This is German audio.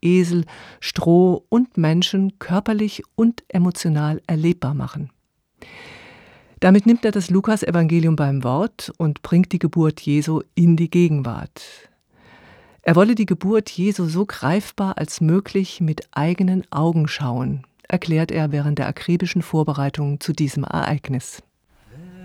Esel, Stroh und Menschen körperlich und emotional erlebbar machen. Damit nimmt er das Lukasevangelium beim Wort und bringt die Geburt Jesu in die Gegenwart. Er wolle die Geburt Jesu so greifbar als möglich mit eigenen Augen schauen, erklärt er während der akribischen Vorbereitung zu diesem Ereignis.